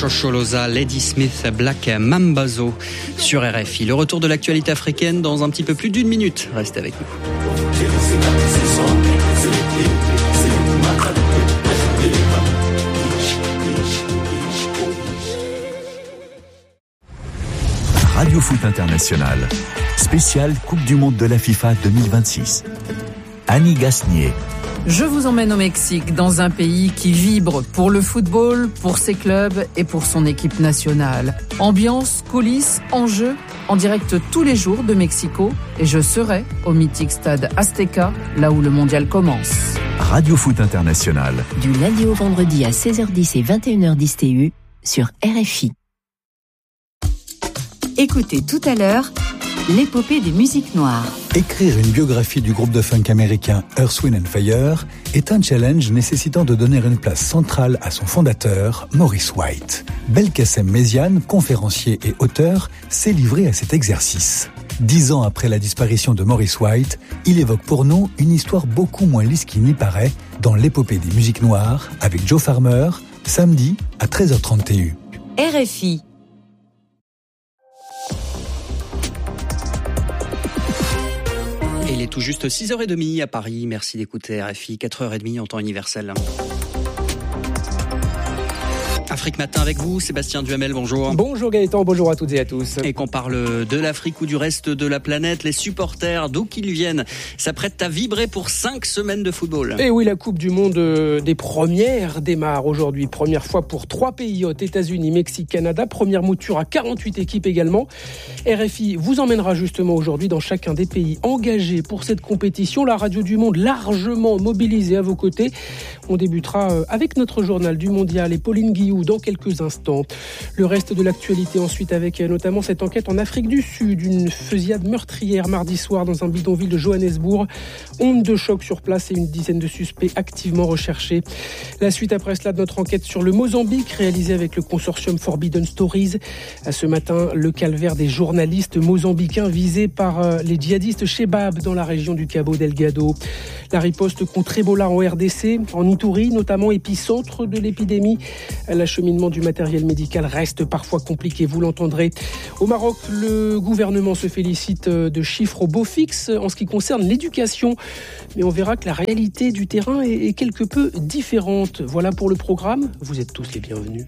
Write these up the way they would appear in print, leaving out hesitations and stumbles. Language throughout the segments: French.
Shosholoza, Lady Smith, Black Mambazo sur RFI. Le retour de l'actualité africaine dans un petit peu plus d'une minute. Restez avec nous. Radio Foot International, spécial Coupe du Monde de la FIFA 2026. Annie Gasnier. Je vous emmène au Mexique, dans un pays qui vibre pour le football, pour ses clubs et pour son équipe nationale. Ambiance, coulisses, enjeux, en direct tous les jours de Mexico. Et je serai au mythique stade Azteca, là où le mondial commence. Radio Foot International. Du lundi au vendredi à 16h10 et 21h10 TU sur RFI. Écoutez tout à l'heure l'épopée des musiques noires. Écrire une biographie du groupe de funk américain Earth, Wind & Fire est un challenge nécessitant de donner une place centrale à son fondateur, Maurice White. Belkacem Méziane, conférencier et auteur, s'est livré à cet exercice. 10 ans après la disparition de Maurice White, il évoque pour nous une histoire beaucoup moins lisse qu'il n'y paraît dans l'épopée des musiques noires avec Joe Farmer, samedi à 13h30 TU. RFI. Il est tout juste 6h30 à Paris. Merci d'écouter RFI, 4h30 en temps universel. Afrique Matin avec vous, Sébastien Duhamel, bonjour. Bonjour Gaëtan, bonjour à toutes et à tous. Et qu'on parle de l'Afrique ou du reste de la planète, les supporters, d'où qu'ils viennent, s'apprêtent à vibrer pour 5 semaines de football. Et oui, la Coupe du Monde des premières démarre aujourd'hui. Première fois pour 3 pays hôtes, États-Unis, Mexique, Canada. Première mouture à 48 équipes également. RFI vous emmènera justement aujourd'hui dans chacun des pays engagés pour cette compétition. La radio du monde largement mobilisée à vos côtés. On débutera avec notre journal du mondial et Pauline Guillou dans quelques instants. Le reste de l'actualité ensuite avec notamment cette enquête en Afrique du Sud, une fusillade meurtrière mardi soir dans un bidonville de Johannesburg. Onde de choc sur place et une dizaine de suspects activement recherchés. La suite après cela de notre enquête sur le Mozambique réalisée avec le consortium Forbidden Stories. Ce matin, le calvaire des journalistes mozambicains visés par les djihadistes Chebab dans la région du Cabo Delgado. La riposte contre Ebola en RDC, en Ituri, notamment épicentre de l'épidémie. L'acheminement du matériel médical reste parfois compliqué, vous l'entendrez. Au Maroc, le gouvernement se félicite de chiffres au beau fixe en ce qui concerne l'éducation. Mais on verra que la réalité du terrain est quelque peu différente. Voilà pour le programme. Vous êtes tous les bienvenus.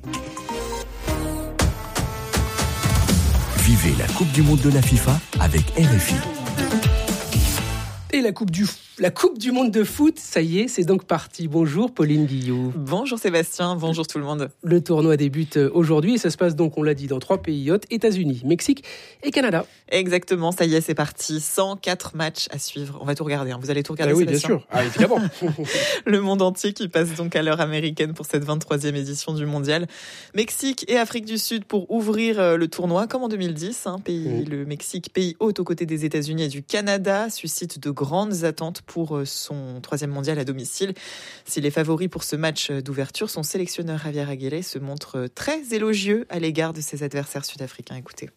Vivez la Coupe du Monde de la FIFA avec RFI. Et la Coupe du Monde de foot, ça y est, c'est donc parti. Bonjour Pauline Guillou. Bonjour Sébastien, bonjour tout le monde. Le tournoi débute aujourd'hui et ça se passe donc, on l'a dit, dans 3 pays hôtes, États-Unis, Mexique et Canada. Exactement, ça y est, c'est parti. 104 matchs à suivre. On va tout regarder, vous allez tout regarder, oui, Sébastien. bien sûr, évidemment. Le monde entier qui passe donc à l'heure américaine pour cette 23e édition du mondial. Mexique et Afrique du Sud pour ouvrir le tournoi, comme en 2010. Le Mexique, pays hôte aux côtés des États-Unis et du Canada, suscite de grandes attentes pour son 3e mondial à domicile. S'il est favori pour ce match d'ouverture, son sélectionneur Javier Aguirre se montre très élogieux à l'égard de ses adversaires sud-africains. Écoutez.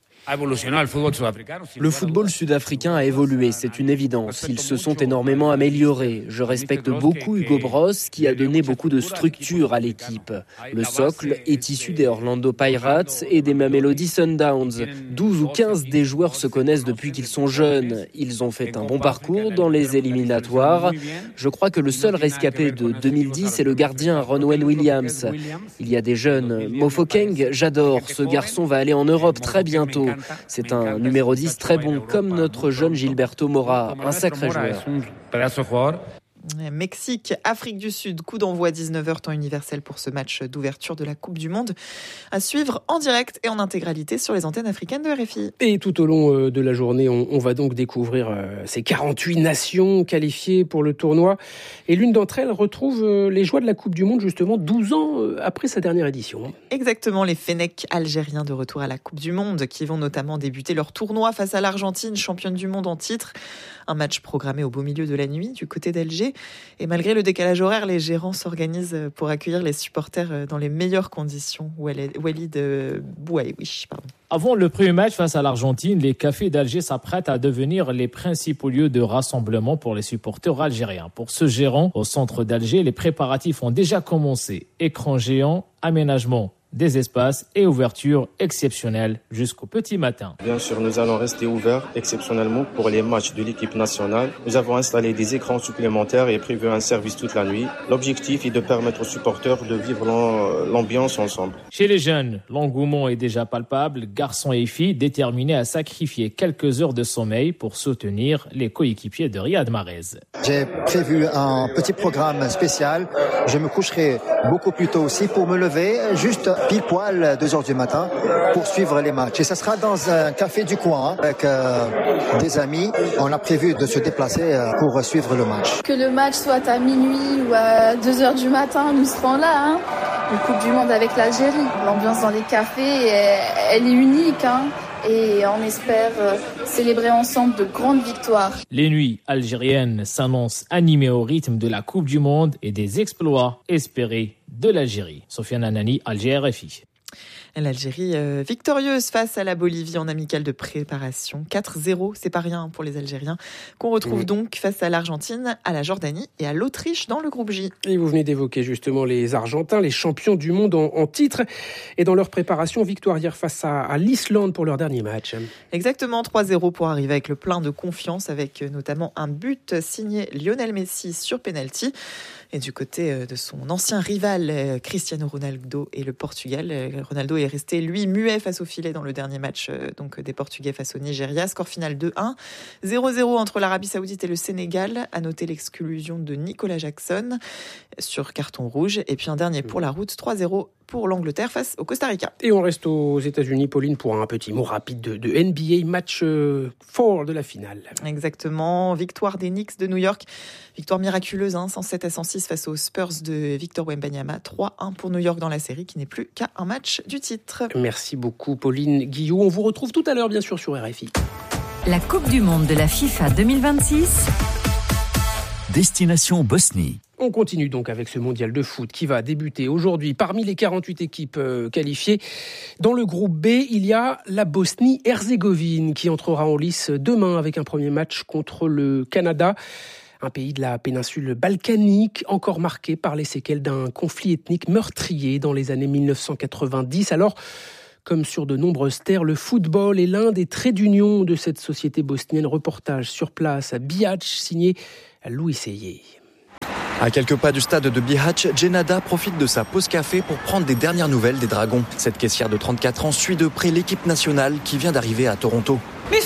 Le football sud-africain a évolué, c'est une évidence. Ils se sont énormément améliorés. Je respecte beaucoup Hugo Bross qui a donné beaucoup de structure à l'équipe. Le socle est issu des Orlando Pirates et des Mamelody Sundowns. 12 ou 15 des joueurs se connaissent depuis qu'ils sont jeunes. Ils ont fait un bon parcours dans les éliminatoires. Je crois que le seul rescapé de 2010 est le gardien Ronwen Williams. Il y a des jeunes. Mofokeng, j'adore. Ce garçon va aller en Europe très bientôt. C'est un numéro 10 très bon, comme notre jeune Gilberto Mora, un sacré joueur. Mexique, Afrique du Sud, coup d'envoi 19h temps universel pour ce match d'ouverture de la Coupe du Monde à suivre en direct et en intégralité sur les antennes africaines de RFI. Et tout au long de la journée, on va donc découvrir ces 48 nations qualifiées pour le tournoi et l'une d'entre elles retrouve les joies de la Coupe du Monde justement 12 ans après sa dernière édition. Exactement, les Fennecs algériens de retour à la Coupe du Monde qui vont notamment débuter leur tournoi face à l'Argentine, championne du monde en titre. Un match programmé au beau milieu de la nuit du côté d'Alger. Et malgré le décalage horaire, les gérants s'organisent pour accueillir les supporters dans les meilleures conditions. Walid Bouaïwi, pardon. Avant le premier match face à l'Argentine, les cafés d'Alger s'apprêtent à devenir les principaux lieux de rassemblement pour les supporters algériens. Pour ce gérant, au centre d'Alger, les préparatifs ont déjà commencé. Écran géant, aménagement des espaces et ouvertures exceptionnelles jusqu'au petit matin. Bien sûr, nous allons rester ouverts exceptionnellement pour les matchs de l'équipe nationale. Nous avons installé des écrans supplémentaires et prévu un service toute la nuit. L'objectif est de permettre aux supporters de vivre l'ambiance ensemble. Chez les jeunes, l'engouement est déjà palpable. Garçons et filles déterminés à sacrifier quelques heures de sommeil pour soutenir les coéquipiers de Riyad Mahrez. J'ai prévu un petit programme spécial. Je me coucherai beaucoup plus tôt aussi pour me lever juste pile poil 2h du matin pour suivre les matchs. Et ça sera dans un café du coin avec des amis. On a prévu de se déplacer pour suivre le match. Que le match soit à minuit ou à 2h du matin, nous serons là. Une Coupe du Monde avec l'Algérie. L'ambiance dans les cafés, elle est unique. Et on espère célébrer ensemble de grandes victoires. Les nuits algériennes s'annoncent animées au rythme de la Coupe du Monde et des exploits espérés de l'Algérie. Sofiane Anani, Alger, RFI. L'Algérie victorieuse face à la Bolivie en amicale de préparation. 4-0, c'est pas rien pour les Algériens, qu'on retrouve donc face à l'Argentine, à la Jordanie et à l'Autriche dans le groupe J. Et vous venez d'évoquer justement les Argentins, les champions du monde en titre. Et dans leur préparation, victoire hier face à l'Islande pour leur dernier match. Exactement, 3-0 pour arriver avec le plein de confiance, avec notamment un but signé Lionel Messi sur penalty. Et du côté de son ancien rival, Cristiano Ronaldo et le Portugal. Ronaldo est resté, lui, muet face au filet dans le dernier match donc des Portugais face au Nigeria. Score final 2-1. 0-0 entre l'Arabie Saoudite et le Sénégal. À noter l'exclusion de Nicolas Jackson sur carton rouge. Et puis un dernier pour la route, 3-0 pour l'Angleterre face au Costa Rica. Et on reste aux États-Unis, Pauline, pour un petit mot rapide de NBA, match 4 de la finale. Exactement, victoire des Knicks de New York. Victoire miraculeuse, 107-106 face aux Spurs de Victor Wembanyama. 3-1 pour New York dans la série, qui n'est plus qu'à un match du titre. Merci beaucoup, Pauline Guillou. On vous retrouve tout à l'heure, bien sûr, sur RFI. La Coupe du Monde de la FIFA 2026. Destination Bosnie. On continue donc avec ce mondial de foot qui va débuter aujourd'hui. Parmi les 48 équipes qualifiées, dans le groupe B, il y a la Bosnie-Herzégovine qui entrera en lice demain avec un premier match contre le Canada. Un pays de la péninsule balkanique, encore marqué par les séquelles d'un conflit ethnique meurtrier dans les années 1990. Alors, comme sur de nombreuses terres, le football est l'un des traits d'union de cette société bosnienne. Reportage sur place à Bihac, signé Louis Seyé. À quelques pas du stade de Bihac, Djenada profite de sa pause café pour prendre des dernières nouvelles des Dragons. Cette caissière de 34 ans suit de près l'équipe nationale qui vient d'arriver à Toronto.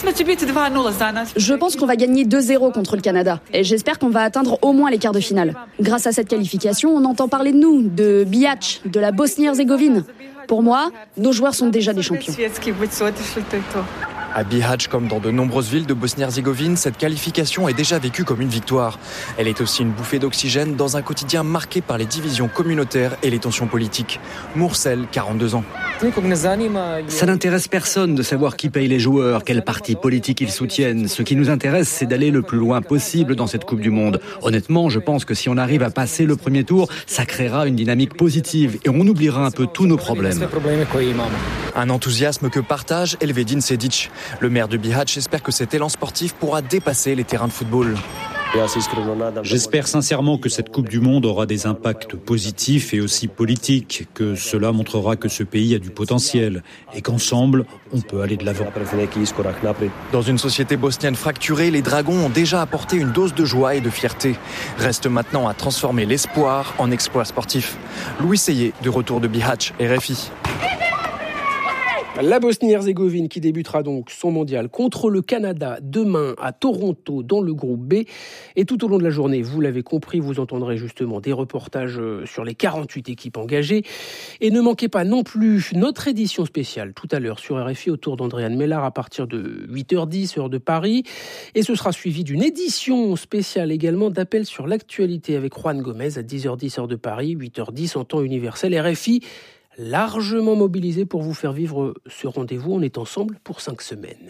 Je pense qu'on va gagner 2-0 contre le Canada et j'espère qu'on va atteindre au moins les quarts de finale. Grâce à cette qualification, on entend parler de nous, de Bihac, de la Bosnie-Herzégovine. Pour moi, nos joueurs sont déjà des champions. À Bihac, comme dans de nombreuses villes de Bosnie-Herzégovine, cette qualification est déjà vécue comme une victoire. Elle est aussi une bouffée d'oxygène dans un quotidien marqué par les divisions communautaires et les tensions politiques. Moursel, 42 ans. Ça n'intéresse personne de savoir qui paye les joueurs, quel parti politique ils soutiennent. Ce qui nous intéresse, c'est d'aller le plus loin possible dans cette Coupe du Monde. Honnêtement, je pense que si on arrive à passer le premier tour, ça créera une dynamique positive et on oubliera un peu tous nos problèmes. Un enthousiasme que partage Elvedin Sedic. Le maire de Bihac espère que cet élan sportif pourra dépasser les terrains de football. J'espère sincèrement que cette Coupe du Monde aura des impacts positifs et aussi politiques, que cela montrera que ce pays a du potentiel et qu'ensemble, on peut aller de l'avant. Dans une société bosnienne fracturée, les Dragons ont déjà apporté une dose de joie et de fierté. Reste maintenant à transformer l'espoir en exploit sportif. Louis Seyé, de retour de Bihac, RFI. La Bosnie-Herzégovine qui débutera donc son mondial contre le Canada demain à Toronto dans le groupe B. Et tout au long de la journée, vous l'avez compris, vous entendrez justement des reportages sur les 48 équipes engagées. Et ne manquez pas non plus notre édition spéciale tout à l'heure sur RFI autour d'Andréane Mellard à partir de 8h10 heure de Paris. Et ce sera suivi d'une édition spéciale également d'appel sur l'actualité avec Juan Gomez à 10h10 heure de Paris, 8h10 en temps universel. RFI largement mobilisé pour vous faire vivre ce rendez-vous. On est ensemble pour 5 semaines.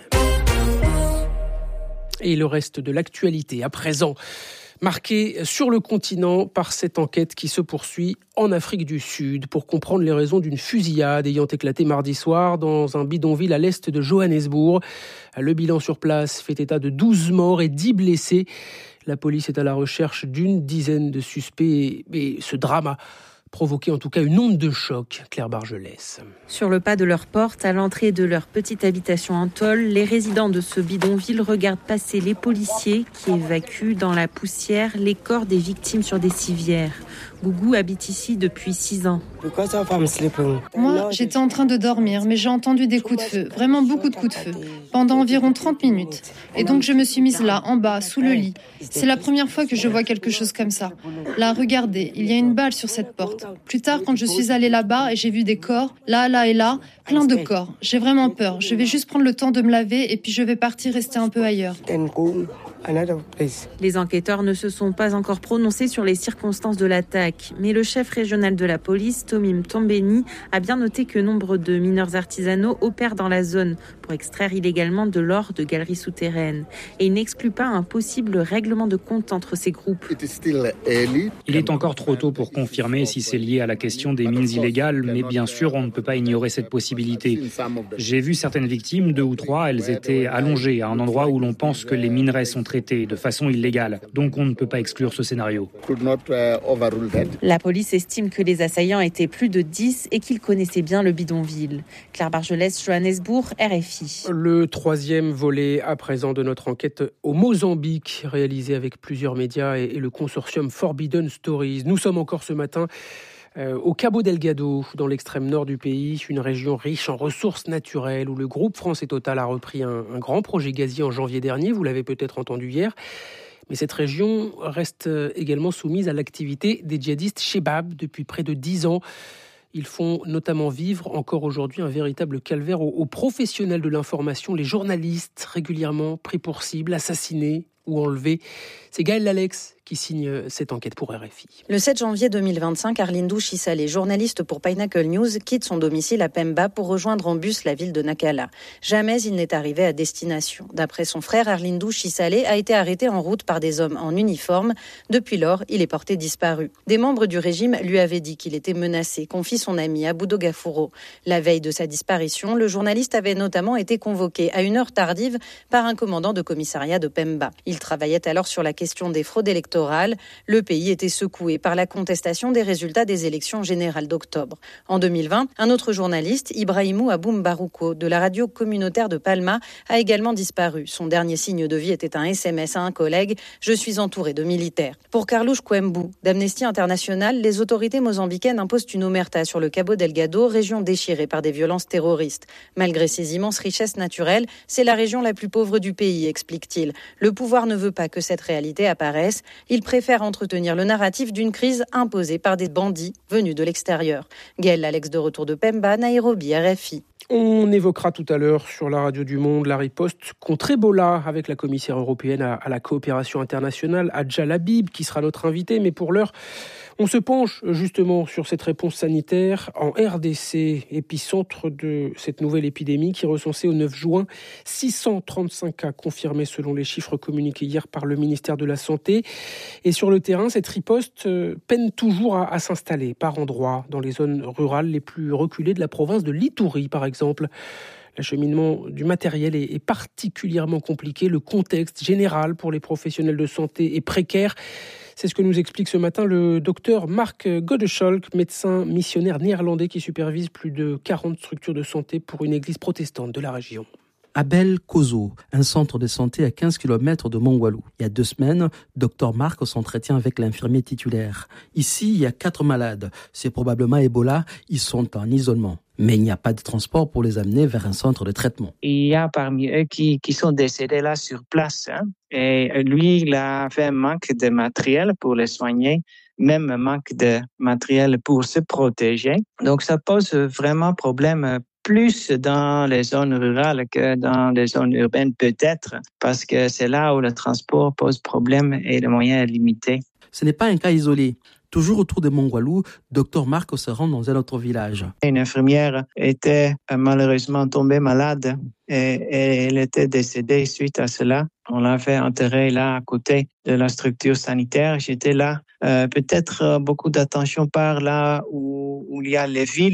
Et le reste de l'actualité, à présent, marqué sur le continent par cette enquête qui se poursuit en Afrique du Sud pour comprendre les raisons d'une fusillade ayant éclaté mardi soir dans un bidonville à l'est de Johannesburg. Le bilan sur place fait état de 12 morts et 10 blessés. La police est à la recherche d'une dizaine de suspects et ce drame provoqué en tout cas une onde de choc. Claire Bargelès. Sur le pas de leur porte, à l'entrée de leur petite habitation en tôle, les résidents de ce bidonville regardent passer les policiers qui évacuent dans la poussière les corps des victimes sur des civières. Gougou habite ici depuis 6 ans. Moi, j'étais en train de dormir, mais j'ai entendu des coups de feu, vraiment beaucoup de coups de feu, pendant environ 30 minutes. Et donc je me suis mise là, en bas, sous le lit. C'est la première fois que je vois quelque chose comme ça. Là, regardez, il y a une balle sur cette porte. Plus tard, quand je suis allée là-bas et j'ai vu des corps, là et là, plein de corps. J'ai vraiment peur. Je vais juste prendre le temps de me laver et puis je vais partir rester un peu ailleurs. Les enquêteurs ne se sont pas encore prononcés sur les circonstances de l'attaque, mais le chef régional de la police, Tomim Tombeni, a bien noté que nombre de mineurs artisanaux opèrent dans la zone pour extraire illégalement de l'or de galeries souterraines. Et il n'exclut pas un possible règlement de compte entre ces groupes. Il est encore trop tôt pour confirmer si c'est lié à la question des mines illégales, mais bien sûr, on ne peut pas ignorer cette possibilité. J'ai vu certaines victimes, 2 ou 3, elles étaient allongées à un endroit où l'on pense que les minerais sont traités de façon illégale. Donc on ne peut pas exclure ce scénario. La police estime que les assaillants étaient plus de 10 et qu'ils connaissaient bien le bidonville. Claire Bargelès, Johannesburg, RFI. Le 3e volet à présent de notre enquête au Mozambique, réalisée avec plusieurs médias et le consortium Forbidden Stories. Nous sommes encore ce matin au Cabo Delgado, dans l'extrême nord du pays, une région riche en ressources naturelles où le groupe France et Total a repris un grand projet gazier en janvier dernier, vous l'avez peut-être entendu hier. Mais cette région reste également soumise à l'activité des djihadistes Chebab depuis près de 10 ans. Ils font notamment vivre encore aujourd'hui un véritable calvaire aux professionnels de l'information, les journalistes régulièrement pris pour cible, assassinés ou enlevés. C'est Gaël Lalex qui signe cette enquête pour RFI. Le 7 janvier 2025, Arlindou Chisale, journaliste pour Pinnacle News, quitte son domicile à Pemba pour rejoindre en bus la ville de Nacala. Jamais il n'est arrivé à destination. D'après son frère, Arlindou Chisale a été arrêté en route par des hommes en uniforme. Depuis lors, il est porté disparu. Des membres du régime lui avaient dit qu'il était menacé, confie son ami Aboudo Gafuro. La veille de sa disparition, le journaliste avait notamment été convoqué à une heure tardive par un commandant de commissariat de Pemba. Il travaillait alors sur la question des fraudes électorales. Le pays était secoué par la contestation des résultats des élections générales d'octobre. En 2020, un autre journaliste, Ibrahimou Aboum Barouko, de la radio communautaire de Palma, a également disparu. Son dernier signe de vie était un SMS à un collègue « Je suis entouré de militaires ». Pour Carlos Coembu, d'Amnesty International, les autorités mozambicaines imposent une omerta sur le Cabo Delgado, région déchirée par des violences terroristes. Malgré ses immenses richesses naturelles, c'est la région la plus pauvre du pays, explique-t-il. Le pouvoir ne veut pas que cette réalité apparaisse. Il préfère entretenir le narratif d'une crise imposée par des bandits venus de l'extérieur. Gaël Alex de retour de Pemba, Nairobi, RFI. On évoquera tout à l'heure sur la radio du Monde la riposte contre Ebola avec la commissaire européenne à la coopération internationale, Adja Labib, qui sera notre invitée. Mais pour l'heure, on se penche justement sur cette réponse sanitaire en RDC, épicentre de cette nouvelle épidémie qui recensait au 9 juin 635 cas confirmés selon les chiffres communiqués hier par le ministère de la Santé. Et sur le terrain, cette riposte peine toujours à s'installer par endroits dans les zones rurales les plus reculées de la province de l'Ituri, par exemple. L'acheminement du matériel est particulièrement compliqué. Le contexte général pour les professionnels de santé est précaire. C'est ce que nous explique ce matin le docteur Mark Godeschalk, médecin missionnaire néerlandais qui supervise plus de 40 structures de santé pour une église protestante de la région. Abel Kozo, un centre de santé à 15 km de Mongwalou. Il y a 2 semaines, Dr Mark s'entretient avec l'infirmier titulaire. Ici, il y a 4 malades. C'est probablement Ebola. Ils sont en isolement. Mais il n'y a pas de transport pour les amener vers un centre de traitement. Il y a parmi eux qui sont décédés là sur place. Et lui, il a fait un manque de matériel pour les soigner, même un manque de matériel pour se protéger. Donc ça pose vraiment problème plus dans les zones rurales que dans les zones urbaines peut-être, parce que c'est là où le transport pose problème et les moyens sont limités. Ce n'est pas un cas isolé. Toujours autour de Mongwalou, Dr Marc se rend dans un autre village. Une infirmière était malheureusement tombée malade et elle était décédée suite à cela. On l'a fait enterrer là à côté de la structure sanitaire. J'étais là. Peut-être beaucoup d'attention par là où il y a les villes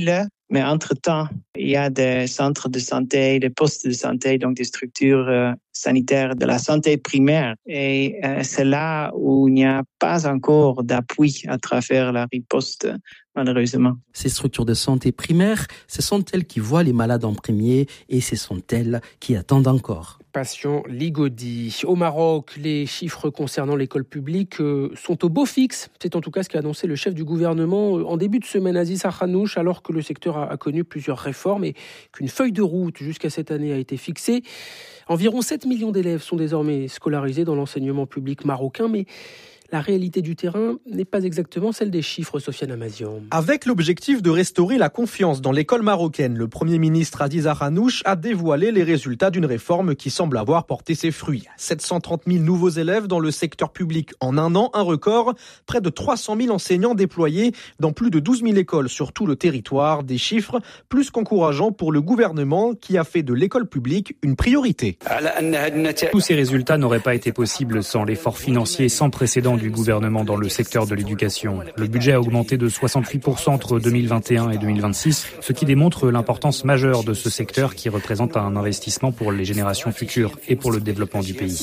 Mais entre-temps, il y a des centres de santé, des postes de santé, donc des structures sanitaires de la santé primaire. Et c'est là où il n'y a pas encore d'appui à travers la riposte, malheureusement. Ces structures de santé primaire, ce sont elles qui voient les malades en premier et ce sont elles qui attendent encore. Patient Ligodi. Au Maroc, les chiffres concernant l'école publique sont au beau fixe. C'est en tout cas ce qu'a annoncé le chef du gouvernement en début de semaine, Aziz Arhanouch, alors que le secteur a connu plusieurs réformes et qu'une feuille de route jusqu'à cette année a été fixée. Environ 7 millions d'élèves sont désormais scolarisés dans l'enseignement public marocain, mais la réalité du terrain n'est pas exactement celle des chiffres, Sofiane Amazian. Avec l'objectif de restaurer la confiance dans l'école marocaine, le Premier ministre Aziz Arhanouch a dévoilé les résultats d'une réforme qui semble avoir porté ses fruits. 730 000 nouveaux élèves dans le secteur public en un an, un record. Près de 300 000 enseignants déployés dans plus de 12 000 écoles sur tout le territoire. Des chiffres plus qu'encourageants pour le gouvernement qui a fait de l'école publique une priorité. Tous ces résultats n'auraient pas été possibles sans l'effort financier sans précédent du gouvernement dans le secteur de l'éducation. Le budget a augmenté de 68% entre 2021 et 2026, ce qui démontre l'importance majeure de ce secteur qui représente un investissement pour les générations futures et pour le développement du pays.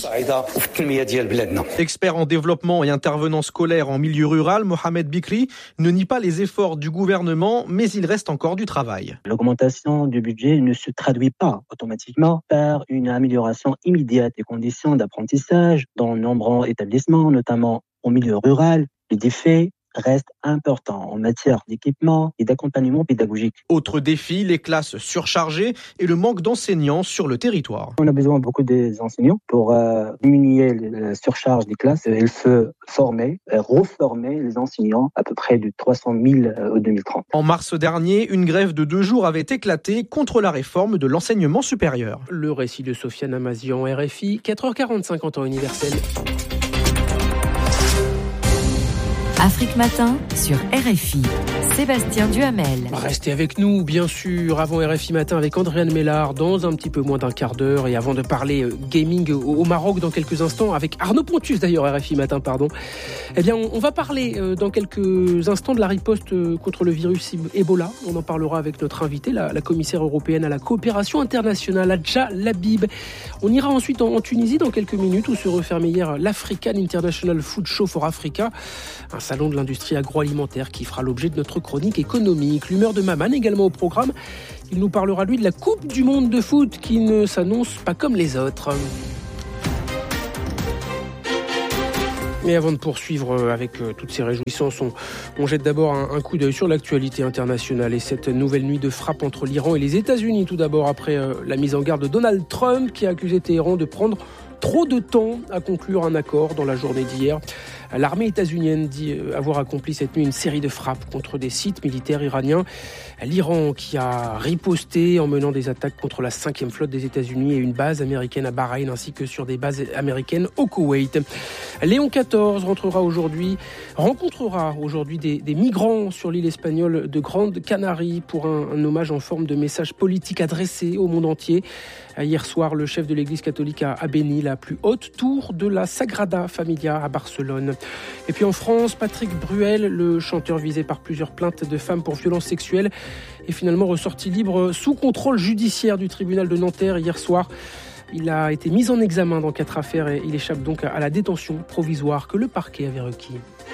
Expert en développement et intervenant scolaire en milieu rural, Mohamed Bikri ne nie pas les efforts du gouvernement, mais il reste encore du travail. L'augmentation du budget ne se traduit pas automatiquement par une amélioration immédiate des conditions d'apprentissage dans de nombreux établissements, notamment au milieu rural. Les défis restent importants en matière d'équipement et d'accompagnement pédagogique. Autre défi, les classes surchargées et le manque d'enseignants sur le territoire. On a besoin beaucoup d'enseignants pour diminuer la surcharge des classes. Il faut reformer les enseignants, à peu près de 300 000 au 2030. En mars dernier, une grève de 2 jours avait éclaté contre la réforme de l'enseignement supérieur. Le récit de Sofiane Amazian, RFI, 4h45 en temps universel. Afrique Matin sur RFI. Sébastien Duhamel. Restez avec nous, bien sûr, avant RFI Matin avec Andréane Mélard dans un petit peu moins d'un quart d'heure et avant de parler gaming au Maroc dans quelques instants avec Arnaud Pontus d'ailleurs, RFI Matin, pardon. Eh bien, on va parler dans quelques instants de la riposte contre le virus Ebola. On en parlera avec notre invité, la commissaire européenne à la coopération internationale, Adja Labib. On ira ensuite en Tunisie dans quelques minutes où se refermait hier l'African International Food Show for Africa, un salon de l'industrie agroalimentaire qui fera l'objet de notre chronique économique. L'humeur de Maman également au programme. Il nous parlera lui de la Coupe du Monde de foot qui ne s'annonce pas comme les autres. Mais avant de poursuivre avec toutes ces réjouissances, on jette d'abord un coup d'œil sur l'actualité internationale et cette nouvelle nuit de frappe entre l'Iran et les États-Unis. Tout d'abord après la mise en garde de Donald Trump qui a accusé Téhéran de prendre trop de temps à conclure un accord dans la journée d'hier. L'armée états-unienne dit avoir accompli cette nuit une série de frappes contre des sites militaires iraniens. L'Iran qui a riposté en menant des attaques contre la 5e flotte des États-Unis et une base américaine à Bahreïn ainsi que sur des bases américaines au Koweït. Léon XIV rencontrera aujourd'hui des migrants sur l'île espagnole de Grande Canarie pour un hommage en forme de message politique adressé au monde entier. Hier soir, le chef de l'église catholique a béni la plus haute tour de la Sagrada Familia à Barcelone. Et puis en France, Patrick Bruel, le chanteur visé par plusieurs plaintes de femmes pour violences sexuelles, est finalement ressorti libre sous contrôle judiciaire du tribunal de Nanterre hier soir. Il a été mis en examen dans 4 affaires et il échappe donc à la détention provisoire que le parquet avait requis.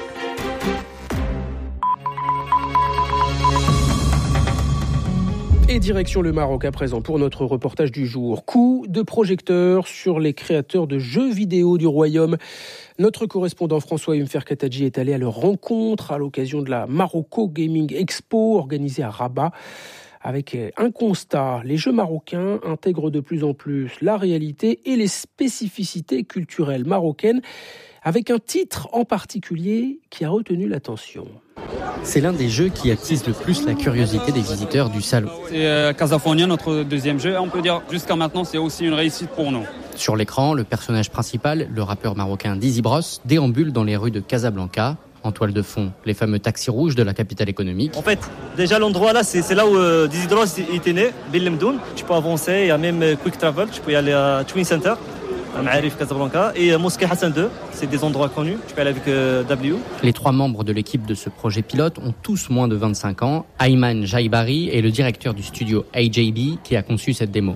Et direction le Maroc à présent pour notre reportage du jour. Coup de projecteur sur les créateurs de jeux vidéo du royaume. Notre correspondant François Umfer-Katadji est allé à leur rencontre à l'occasion de la Marocco Gaming Expo organisée à Rabat. Avec un constat, les jeux marocains intègrent de plus en plus la réalité et les spécificités culturelles marocaines, avec un titre en particulier qui a retenu l'attention. C'est l'un des jeux qui attise le plus la curiosité des visiteurs du salon. C'est Casafonia, notre deuxième jeu. On peut dire jusqu'à maintenant, c'est aussi une réussite pour nous. Sur l'écran, le personnage principal, le rappeur marocain Dizzy Bros, déambule dans les rues de Casablanca. En toile de fond, les fameux taxis rouges de la capitale économique. En fait, déjà l'endroit là, c'est là où Dizzy Bros était né, Bellemdoun. Tu peux avancer, il y a même Quick Travel, tu peux y aller à Twin Center. Ma'arif Casablanca et Mosquée Hassan II. C'est des endroits connus. Je peux aller avec W. Les 3 membres de l'équipe de ce projet pilote ont tous moins de 25 ans. Ayman Jaibari est le directeur du studio AJB qui a conçu cette démo.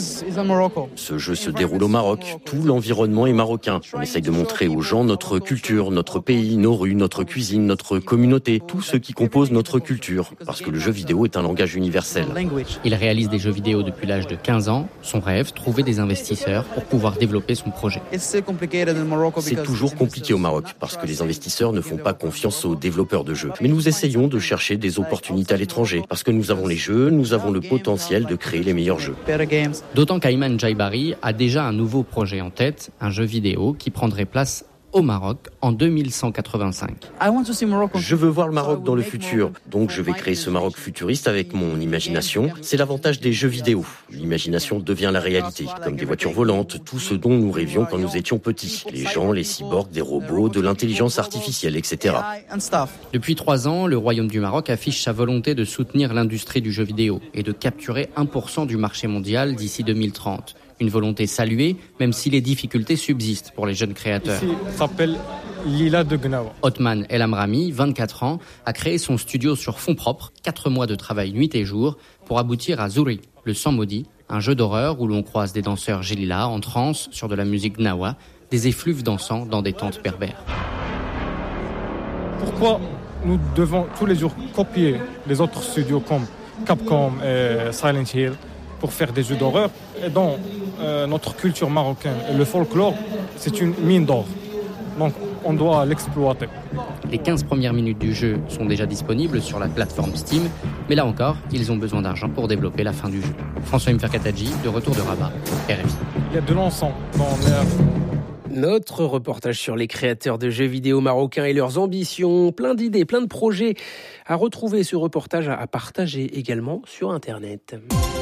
Ce jeu se déroule au Maroc. Tout l'environnement est marocain. On essaye de montrer aux gens notre culture, notre pays, nos rues, notre cuisine, notre communauté, tout ce qui compose notre culture. Parce que le jeu vidéo est un langage universel. Il réalise des jeux vidéo depuis l'âge de 15 ans. Son rêve, trouver des investisseurs pour pouvoir développer son projet. C'est toujours compliqué au Maroc parce que les investisseurs ne font pas confiance aux développeurs de jeux. Mais nous essayons de chercher des opportunités à l'étranger parce que nous avons les jeux, nous avons le potentiel de créer les meilleurs jeux. D'autant qu'Ayman Jaibari a déjà un nouveau projet en tête, un jeu vidéo qui prendrait place au Maroc en 2185. Je veux voir le Maroc dans le futur, donc je vais créer ce Maroc futuriste avec mon imagination. C'est l'avantage des jeux vidéo. L'imagination devient la réalité, comme des voitures volantes, tout ce dont nous rêvions quand nous étions petits. Les gens, les cyborgs, des robots, de l'intelligence artificielle, etc. Depuis 3 ans, le Royaume du Maroc affiche sa volonté de soutenir l'industrie du jeu vidéo et de capturer 1% du marché mondial d'ici 2030. Une volonté saluée, même si les difficultés subsistent pour les jeunes créateurs. Ici, s'appelle Lila de Gnawa. Othman El Amrami, 24 ans, a créé son studio sur fonds propres, 4 mois de travail nuit et jour, pour aboutir à Zouri, le sang maudit, un jeu d'horreur où l'on croise des danseurs Jelila en transe sur de la musique Gnawa, des effluves dansant dans des tentes berbères. Pourquoi nous devons tous les jours copier les autres studios comme Capcom et Silent Hill pour faire des jeux d'horreur et dans notre culture marocaine et le folklore, c'est une mine d'or. Donc on doit l'exploiter. Les 15 premières minutes du jeu sont déjà disponibles sur la plateforme Steam, mais là encore, ils ont besoin d'argent pour développer la fin du jeu. François Mferkataji, de retour de Rabat, RFI. Il y a de l'encens dans l'air. Notre reportage sur les créateurs de jeux vidéo marocains et leurs ambitions, plein d'idées, plein de projets à retrouver. Ce reportage à partager également sur Internet.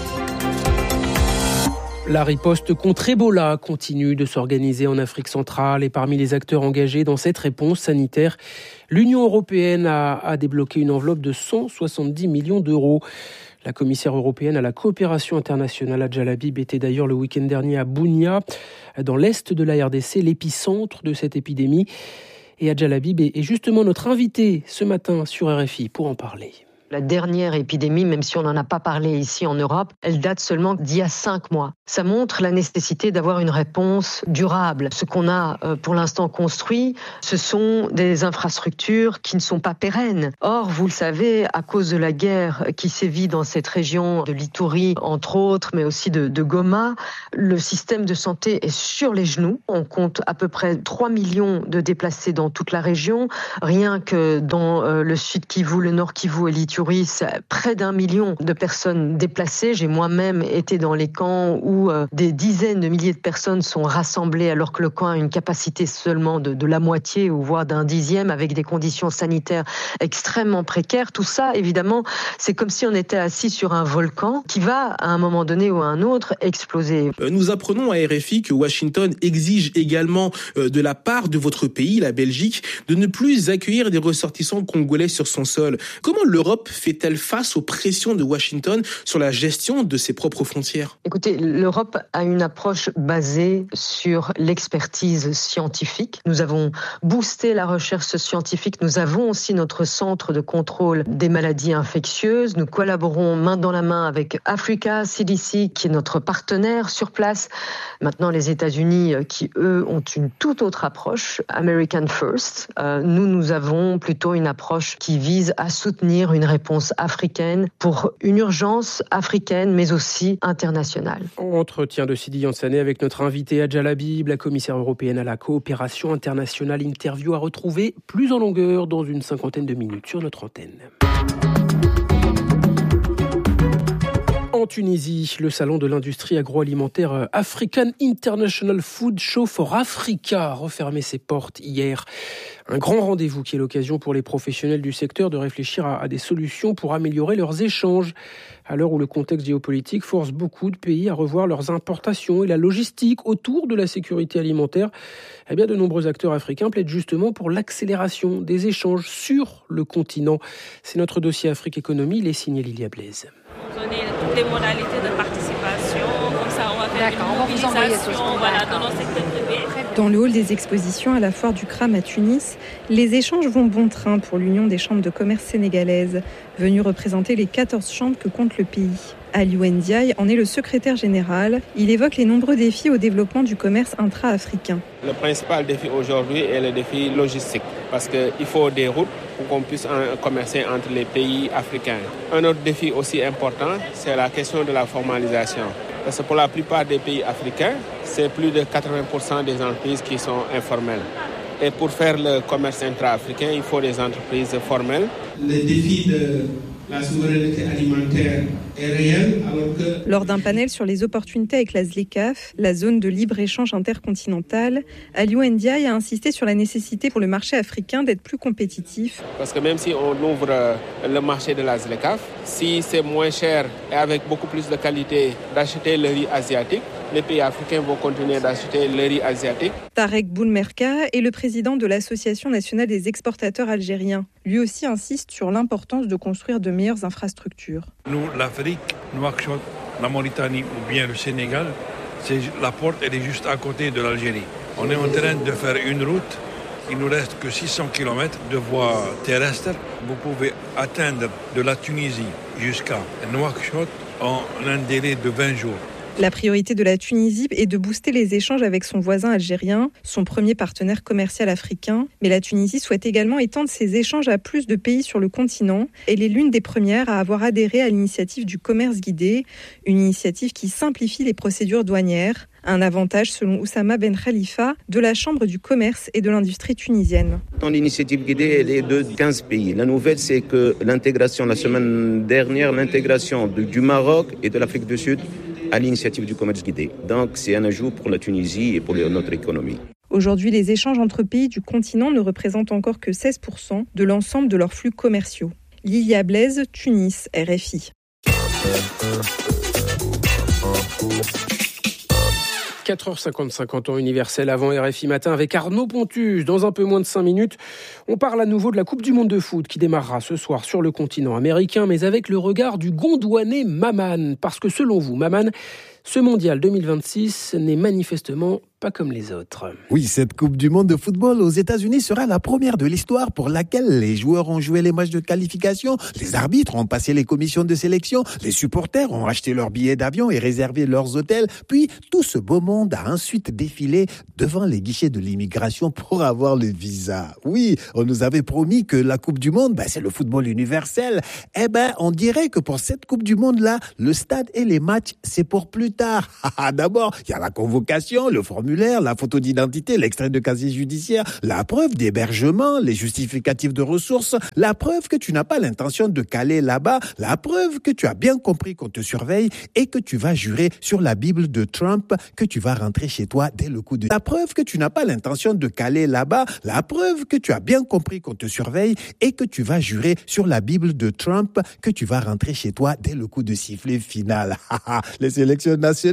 La riposte contre Ebola continue de s'organiser en Afrique centrale et parmi les acteurs engagés dans cette réponse sanitaire, l'Union européenne a débloqué une enveloppe de 170 millions d'euros. La commissaire européenne à la coopération internationale Adja Labib était d'ailleurs le week-end dernier à Bunia, dans l'est de la RDC, l'épicentre de cette épidémie. Et Adja Labib est justement notre invitée ce matin sur RFI pour en parler. La dernière épidémie, même si on n'en a pas parlé ici en Europe, elle date seulement d'il y a 5 mois. Ça montre la nécessité d'avoir une réponse durable. Ce qu'on a pour l'instant construit, ce sont des infrastructures qui ne sont pas pérennes. Or, vous le savez, à cause de la guerre qui sévit dans cette région de l'Ituri, entre autres, mais aussi de Goma, le système de santé est sur les genoux. On compte à peu près 3 millions de déplacés dans toute la région. Rien que dans le sud Kivu, le nord Kivu et l'Ituri, près d'1 million de personnes déplacées. J'ai moi-même été dans les camps où des dizaines de milliers de personnes sont rassemblées alors que le camp a une capacité seulement de la moitié ou voire d'un dixième avec des conditions sanitaires extrêmement précaires. Tout ça, évidemment, c'est comme si on était assis sur un volcan qui va, à un moment donné ou à un autre, exploser. Nous apprenons à RFI que Washington exige également de la part de votre pays, la Belgique, de ne plus accueillir des ressortissants congolais sur son sol. Comment l'Europe fait-elle face aux pressions de Washington sur la gestion de ses propres frontières ? Écoutez, l'Europe a une approche basée sur l'expertise scientifique. Nous avons boosté la recherche scientifique. Nous avons aussi notre centre de contrôle des maladies infectieuses. Nous collaborons main dans la main avec Africa CDC, qui est notre partenaire sur place. Maintenant, les États-Unis, qui eux ont une toute autre approche, American First. Nous avons plutôt une approche qui vise à soutenir une réponse africaine pour une urgence africaine, mais aussi internationale. Entretien de Sidi Yanssané avec notre invité Adja Labib, la commissaire européenne à la coopération internationale. Interview à retrouver plus en longueur dans une 50aine de minutes sur notre antenne. En Tunisie, le salon de l'industrie agroalimentaire African International Food Show for Africa a refermé ses portes hier. Un grand rendez-vous qui est l'occasion pour les professionnels du secteur de réfléchir à des solutions pour améliorer leurs échanges. À l'heure où le contexte géopolitique force beaucoup de pays à revoir leurs importations et la logistique autour de la sécurité alimentaire, eh bien de nombreux acteurs africains plaident justement pour l'accélération des échanges sur le continent. C'est notre dossier Afrique Économie, il est signé Lilia Blaise. Donner toutes les modalités de participation, comme ça on va D'accord, on va vous envoyer tout ça. Voilà, dans nos secteurs privés. Dans le hall des expositions à la foire du Kram à Tunis, les échanges vont bon train pour l'Union des chambres de commerce sénégalaises, venue représenter les 14 chambres que compte le pays. Aliou Ndiaye en est le secrétaire général. Il évoque les nombreux défis au développement du commerce intra-africain. Le principal défi aujourd'hui est le défi logistique, parce qu'il faut des routes pour qu'on puisse commercer entre les pays africains. Un autre défi aussi important, c'est la question de la formalisation. Parce que pour la plupart des pays africains, c'est plus de 80% des entreprises qui sont informelles. Et pour faire le commerce intra-africain, il faut des entreprises formelles. Le défi de la souveraineté alimentaire est réel, alors que... Lors d'un panel sur les opportunités avec la ZLECAf, la zone de libre-échange intercontinentale, Aliou Ndiaye a insisté sur la nécessité pour le marché africain d'être plus compétitif. Parce que même si on ouvre le marché de la ZLECAf, si c'est moins cher et avec beaucoup plus de qualité d'acheter le riz asiatique, les pays africains vont continuer d'acheter le riz asiatique. Tarek Boulmerka est le président de l'Association nationale des exportateurs algériens. Lui aussi insiste sur l'importance de construire de meilleures infrastructures. Nous, l'Afrique, Nouakchott, la Mauritanie ou bien le Sénégal, la porte elle est juste à côté de l'Algérie. On est en train de faire une route. Il nous reste que 600 km de voies terrestres. Vous pouvez atteindre de la Tunisie jusqu'à Nouakchott en un délai de 20 jours. La priorité de la Tunisie est de booster les échanges avec son voisin algérien, son premier partenaire commercial africain. Mais la Tunisie souhaite également étendre ses échanges à plus de pays sur le continent. Elle est l'une des premières à avoir adhéré à l'initiative du commerce guidé, une initiative qui simplifie les procédures douanières. Un avantage, selon Oussama Ben Khalifa, de la Chambre du commerce et de l'industrie tunisienne. Dans l'initiative guidée, elle est de 15 pays. La nouvelle, c'est que l'intégration, la semaine dernière, l'intégration du Maroc et de l'Afrique du Sud à l'initiative du commerce guidé. Donc, c'est un ajout pour la Tunisie et pour notre économie. Aujourd'hui, les échanges entre pays du continent ne représentent encore que 16% de l'ensemble de leurs flux commerciaux. Lilia Blaise, Tunis, RFI. 4h55 en temps universel avant RFI Matin avec Arnaud Pontus. Dans un peu moins de 5 minutes, on parle à nouveau de la Coupe du Monde de foot qui démarrera ce soir sur le continent américain, mais avec le regard du Gondouanais Maman. Parce que selon vous, Maman, ce mondial 2026 n'est manifestement pas comme les autres. Oui, cette Coupe du Monde de football aux États-Unis sera la première de l'histoire pour laquelle les joueurs ont joué les matchs de qualification, les arbitres ont passé les commissions de sélection, les supporters ont acheté leurs billets d'avion et réservé leurs hôtels, puis tout ce beau monde a ensuite défilé devant les guichets de l'immigration pour avoir le visa. Oui, on nous avait promis que la Coupe du Monde, c'est le football universel. On dirait que pour cette Coupe du Monde-là, le stade et les matchs, c'est pour plus tard. D'abord, il y a la convocation, le formulaire, la photo d'identité, l'extrait de casier judiciaire, la preuve d'hébergement, les justificatifs de ressources, la preuve que tu n'as pas l'intention de caler là-bas, la preuve que tu as bien compris qu'on te surveille et que tu vas jurer sur la Bible de Trump que tu vas rentrer chez toi dès le coup de... La preuve que tu n'as pas l'intention de caler là-bas, la preuve que tu as bien compris qu'on te surveille et que tu vas jurer sur la Bible de Trump que tu vas rentrer chez toi dès le coup de sifflet final. Les sélections nationales